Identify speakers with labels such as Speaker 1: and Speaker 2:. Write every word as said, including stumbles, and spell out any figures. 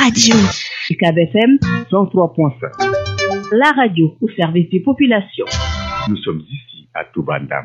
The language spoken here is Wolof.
Speaker 1: radio. U C A B F M
Speaker 2: cent trois point cinq.
Speaker 1: La radio au service des populations.
Speaker 2: Nous sommes ici à Touba Ndam.